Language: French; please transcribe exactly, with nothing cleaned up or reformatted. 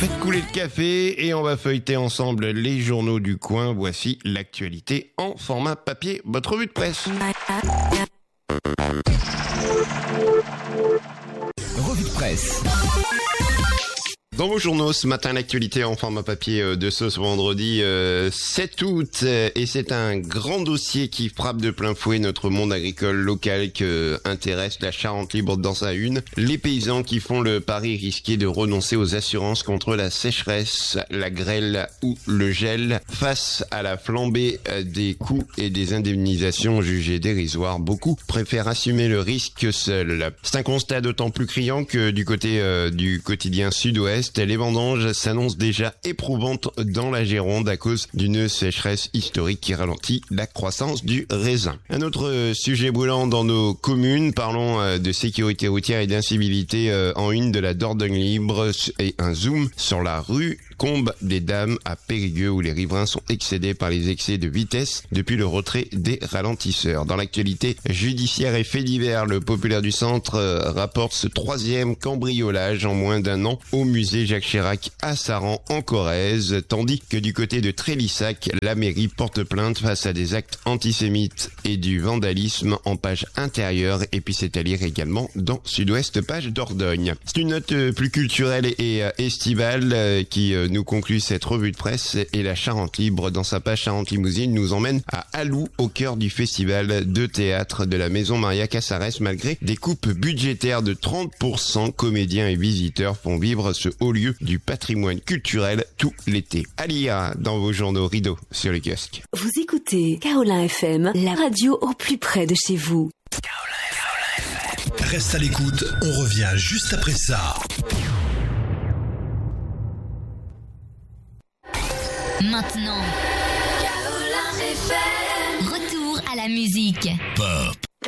Faites couler le café et on va feuilleter ensemble les journaux du coin. Voici l'actualité en format papier, votre revue de presse. Revue de presse. Dans vos journaux, ce matin, l'actualité en format papier de ce vendredi euh, sept août. Et c'est un grand dossier qui frappe de plein fouet notre monde agricole local que intéresse la Charente libre dans sa une. Les paysans qui font le pari risqué de renoncer aux assurances contre la sécheresse, la grêle ou le gel. Face à la flambée des coûts et des indemnisations jugées dérisoires, beaucoup préfèrent assumer le risque seuls. C'est un constat d'autant plus criant que du côté euh, du quotidien Sud-Ouest, les vendanges s'annoncent déjà éprouvantes dans la Gironde à cause d'une sécheresse historique qui ralentit la croissance du raisin. Un autre sujet brûlant dans nos communes, parlons de sécurité routière et d'incivilité en une de la Dordogne libre et un zoom sur la rue Combe des Dames à Périgueux où les riverains sont excédés par les excès de vitesse depuis le retrait des ralentisseurs. Dans l'actualité judiciaire et fait divers, le Populaire du Centre rapporte ce troisième cambriolage en moins d'un an au musée Jacques Chirac à Saran en Corrèze, tandis que du côté de Trélissac, la mairie porte plainte face à des actes antisémites et du vandalisme en page intérieure, et puis c'est à lire également dans Sud-Ouest page Dordogne. C'est une note plus culturelle et estivale qui nous conclut cette revue de presse, et la Charente libre dans sa page Charente Limousine nous emmène à Alou au cœur du festival de théâtre de la Maison Maria Casares. Malgré des coupes budgétaires de trente pour cent, comédiens et visiteurs font vivre ce haut lieu du patrimoine culturel tout l'été. À lire dans vos journaux rideaux sur les kiosques. Vous écoutez Kaolin F M, la radio au plus près de chez vous. Reste à l'écoute, on revient juste après ça. Maintenant, Kaolin F M. Retour à la musique. Pop.